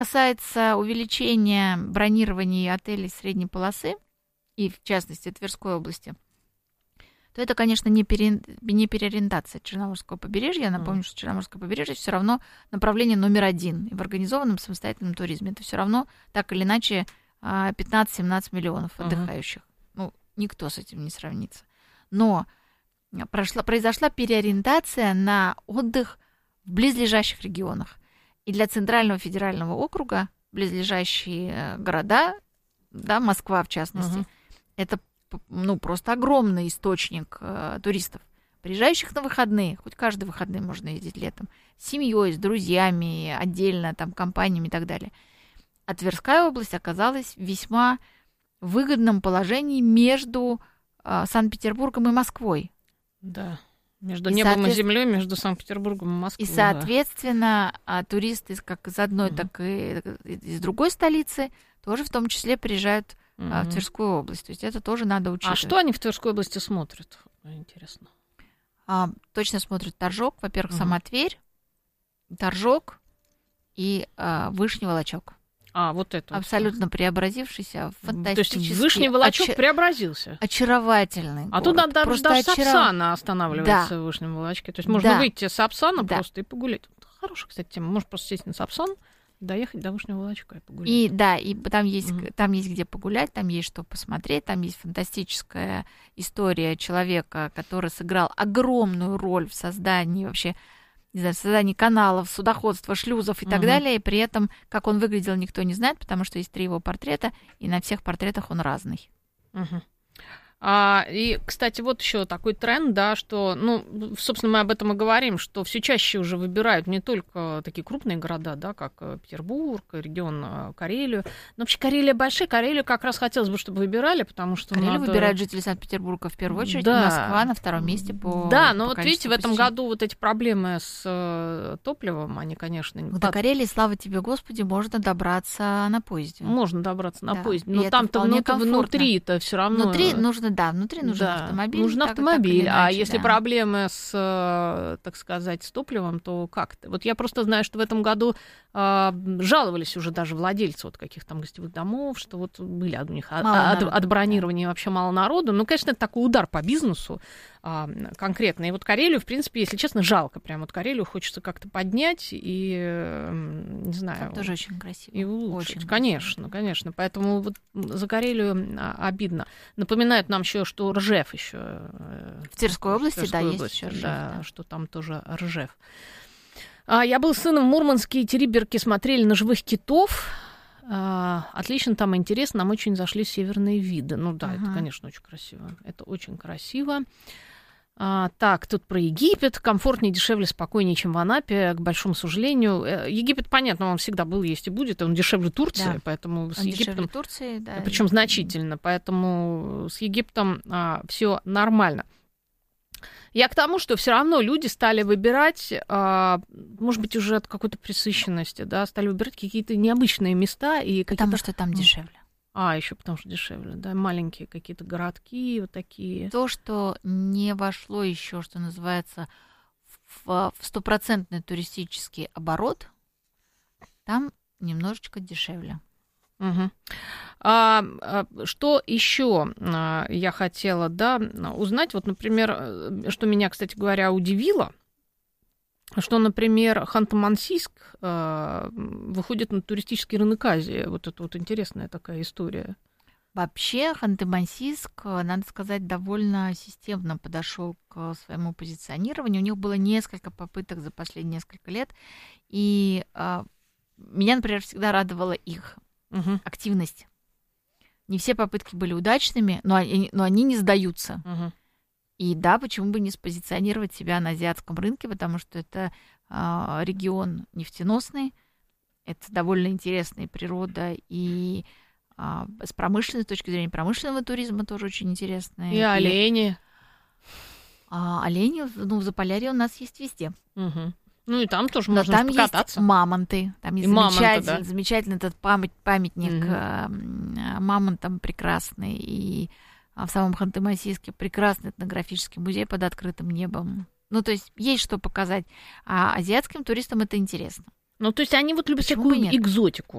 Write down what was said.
Касается увеличения бронирования отелей средней полосы, и в частности Тверской области, то это, конечно, не переориентация Черноморского побережья. Я напомню, что Черноморское побережье все равно направление номер один и в организованном самостоятельном туризме. Это все равно так или иначе 15-17 миллионов отдыхающих. Ну, никто с этим не сравнится. Но произошла переориентация на отдых в близлежащих регионах. И для Центрального федерального округа близлежащие города, да, Москва в частности, это просто огромный источник туристов, приезжающих на выходные, хоть каждые выходные можно ездить летом, с семьей, с друзьями, отдельно, там, компаниями и так далее. А Тверская область оказалась в весьма выгодном положении между Санкт-Петербургом и Москвой. Да, между небом и землей, между Санкт-Петербургом и Москвой. И, соответственно, туристы как из одной, так и из другой столицы тоже в том числе приезжают в Тверскую область. То есть это тоже надо учитывать. А что они в Тверской области смотрят? Интересно. Точно смотрят Торжок. Во-первых, сама Тверь, Торжок и Вышний Волочок. Вот это. Абсолютно преобразившийся, фантастический. То есть Вышний Волочок преобразился. Очаровательный город. Тут надо даже до Сапсана останавливаться в Вышнем Волочке. То есть можно выйти с Сапсана просто и погулять. Хорошая, кстати, тема. Можно просто сесть на Сапсан, доехать до Вышнего Волочка и погулять. И там есть где погулять, там есть что посмотреть, там есть фантастическая история человека, который сыграл огромную роль в создании вообще, не знаю, в создании каналов, судоходства, шлюзов и так далее, и при этом, как он выглядел, никто не знает, потому что есть 3 его портрета, и на всех портретах он разный. И, кстати, вот еще такой тренд, да, что, собственно, мы об этом и говорим, что все чаще уже выбирают не только такие крупные города, да, как Петербург, регион Карелию, но вообще Карелия большая, Карелию как раз хотелось бы, чтобы выбирали, потому что Карелию выбирают жители Санкт-Петербурга в первую очередь, Москва на втором месте по но вот видите, в этом году вот эти проблемы с топливом, они, конечно... До Карелии, слава тебе, Господи, можно добраться на поезде. Можно добраться на поезде, но там-то внутри-то все равно... Внутри нужен автомобиль. Нужен автомобиль. Если проблемы с, так сказать, с топливом, то как-то? Вот я просто знаю, что в этом году жаловались уже даже владельцы вот каких-то там гостевых домов, что вот были у них от бронирования вообще мало народу. Ну, конечно, это такой удар по бизнесу конкретно. И вот Карелию, в принципе, если честно, жалко. Прям вот Карелию хочется как-то поднять и, не знаю... Это тоже очень красиво. И улучшить. Очень конечно. Поэтому вот за Карелию обидно. Напоминают нам еще, что Ржев еще... В Тверской области, есть еще Ржев. Да, что там тоже Ржев. Я был с сыном в Мурманске и Териберке, смотрели на живых китов. Отлично, там интересно, нам очень зашли северные виды. Это, конечно, очень красиво. Это очень красиво. Так, тут про Египет. Комфортнее, дешевле, спокойнее, чем в Анапе, к большому сожалению. Египет, понятно, он всегда был, есть и будет. Он дешевле Турции, поэтому с Египтом... Турции, да. Причем значительно, поэтому с Египтом все нормально. Я к тому, что все равно люди стали выбирать, может быть, уже от какой-то пресыщенности, да, стали выбирать какие-то необычные места. Потому что там дешевле. Еще потому что дешевле, да, маленькие какие-то городки вот такие. То, что не вошло еще, что называется, в стопроцентный туристический оборот, там немножечко дешевле. Что еще я хотела, узнать? Вот, например, что меня, кстати говоря, удивило, что, например, Ханты-Мансийск выходит на туристический рынок Азии. Вот это вот интересная такая история. Вообще Ханты-Мансийск, надо сказать, довольно системно подошел к своему позиционированию. У них было несколько попыток за последние несколько лет, и меня, например, всегда радовала их активность. Не все попытки были удачными, но они не сдаются. И да, почему бы не спозиционировать себя на азиатском рынке, потому что это регион нефтеносный, это довольно интересная природа, и с промышленной точки зрения промышленного туризма тоже очень интересная. И олени. Олени, в Заполярье у нас есть везде. И там тоже можно покататься. Есть мамонты. Там есть замечательный этот памятник мамонтам прекрасный. И в самом Ханты-Мансийске прекрасный этнографический музей под открытым небом. То есть есть что показать. А азиатским туристам это интересно. Ну, то есть они вот любят Почему всякую бы нет? экзотику.